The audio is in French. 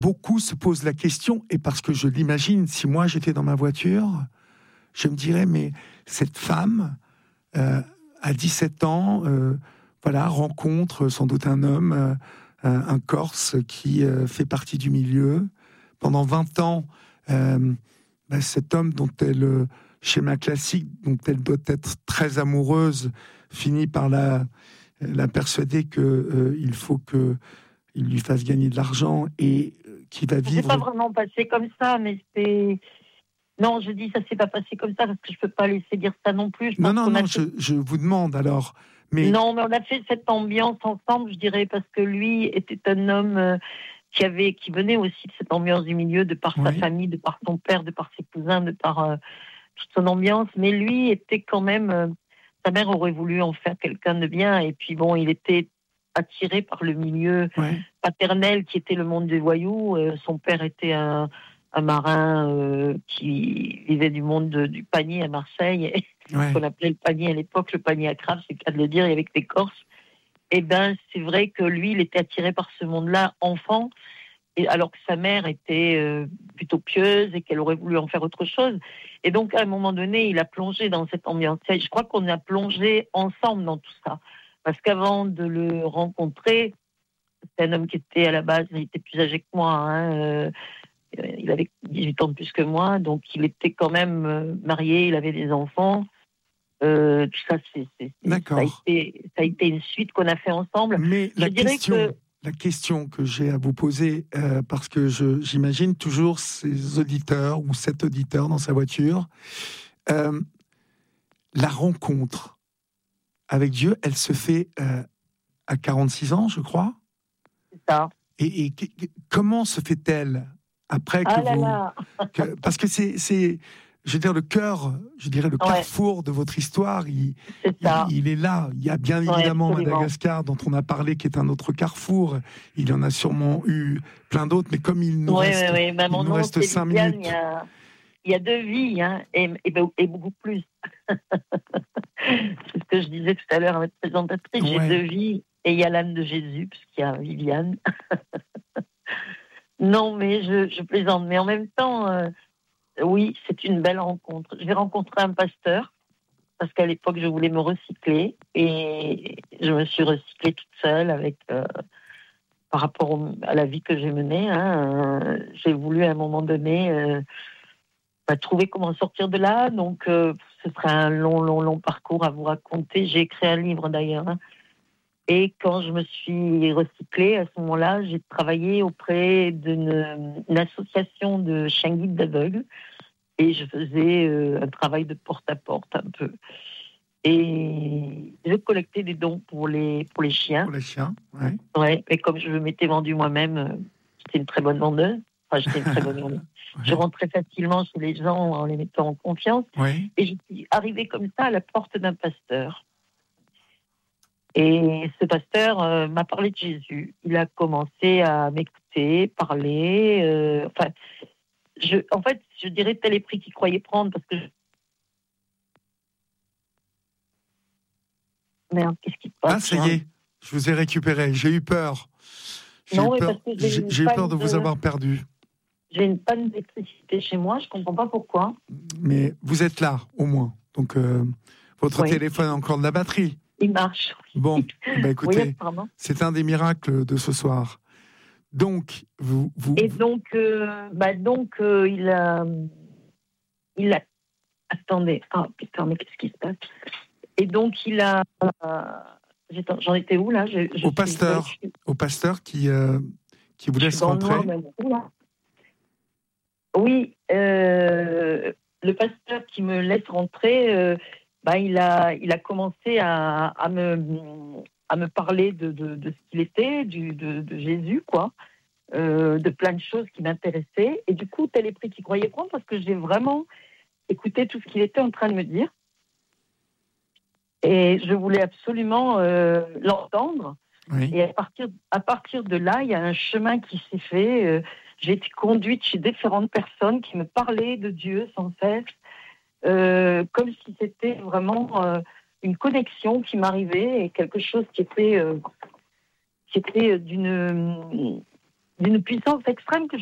beaucoup se posent la question, et parce que je l'imagine, si moi j'étais dans ma voiture, je me dirais, mais cette femme, à 17 ans, rencontre sans doute un homme, un Corse qui fait partie du milieu. Pendant 20 ans, cet homme dont elle, schéma classique, dont elle doit être très amoureuse, finit par la persuader qu'il faut qu'il lui fasse gagner de l'argent et qu'il va vivre... Ça s'est pas vraiment passé comme ça, mais c'est... Non, je dis ça s'est pas passé comme ça parce que je peux pas laisser dire ça non plus. Je vous demande alors. Mais... Non, mais on a fait cette ambiance ensemble, je dirais, parce que lui était un homme qui venait aussi de cette ambiance du milieu, de par sa famille, de par son père, de par ses cousins, de par toute son ambiance. Mais lui était quand même... sa mère aurait voulu en faire quelqu'un de bien, et puis bon, il était attiré par le milieu paternel qui était le monde des voyous. Son père était un marin qui vivait du monde du panier à Marseille, qu'on appelait le panier à l'époque, le panier à crabe, c'est le cas de le dire, et avec des Corses. Et ben, c'est vrai que lui, il était attiré par ce monde-là, enfant, et alors que sa mère était plutôt pieuse et qu'elle aurait voulu en faire autre chose. Et donc, à un moment donné, il a plongé dans cette ambiance. Et je crois qu'on a plongé ensemble dans tout ça. Parce qu'avant de le rencontrer, c'était un homme qui était à la base, il était plus âgé que moi, il avait 18 ans de plus que moi, donc il était quand même marié, il avait des enfants. Tout ça, ça a été une suite qu'on a fait ensemble. Mais la question que j'ai à vous poser, parce que j'imagine toujours ces auditeurs ou cet auditeur dans sa voiture, la rencontre avec Dieu, elle se fait à 46 ans, je crois. C'est ça. Et comment se fait-elle après que parce que c'est, je veux dire, le cœur, je dirais le carrefour de votre histoire, il est là. Il y a bien évidemment Madagascar, dont on a parlé, qui est un autre carrefour. Il y en a sûrement eu plein d'autres, mais comme il nous reste 5 minutes. Il y a 2 vies, et beaucoup plus. C'est ce que je disais tout à l'heure à votre présentatrice. J'ai 2 vies, et il y a l'âme de Jésus, puisqu'il y a Viviane. Non, mais je plaisante. Mais en même temps, oui, c'est une belle rencontre. J'ai rencontré un pasteur, parce qu'à l'époque, je voulais me recycler. Et je me suis recyclée toute seule par rapport à la vie que j'ai menée. J'ai voulu, à un moment donné, trouver comment sortir de là. Donc, ce sera un long parcours à vous raconter. J'ai écrit un livre, d'ailleurs. Et quand je me suis recyclée, à ce moment-là, j'ai travaillé auprès d'une association de chiens guides d'aveugles. Et je faisais un travail de porte-à-porte un peu. Et je collectais des dons pour les chiens. Pour les chiens, Ouais. Et comme je m'étais vendue moi-même, j'étais une très bonne vendeuse. Enfin, j'étais une très bonne vendeuse. Je rentrais facilement chez les gens en les mettant en confiance. Et je suis arrivée comme ça à la porte d'un pasteur. Et ce pasteur m'a parlé de Jésus. Il a commencé à m'écouter, parler. Je dirais tel est prix qu'il croyait prendre parce que... Merde, qu'est-ce qui se passe? Ah, ça y est, je vous ai récupéré. J'ai eu peur. J'ai eu peur de vous avoir perdu. J'ai une panne d'électricité chez moi, je ne comprends pas pourquoi. Mais vous êtes là, au moins. Donc, votre téléphone a encore de la batterie. Il marche. Bon, écoutez, c'est un des miracles de ce soir. Donc, Et donc, il a... Attendez. Ah, putain, mais qu'est-ce qui se passe? Et donc, il a... J'en étais où, là? Au pasteur qui vous laisse rentrer. Oui, le pasteur qui me laisse rentrer, il a commencé à me parler de ce qu'il était, de Jésus, quoi, de plein de choses qui m'intéressaient. Et du coup, tel est prix qu'il croyait prendre parce que j'ai vraiment écouté tout ce qu'il était en train de me dire. Et je voulais absolument l'entendre. Oui. Et à partir de là, il y a un chemin qui s'est fait. J'ai été conduite chez différentes personnes qui me parlaient de Dieu sans cesse, comme si c'était vraiment une connexion qui m'arrivait et quelque chose qui était d'une d'une puissance extrême que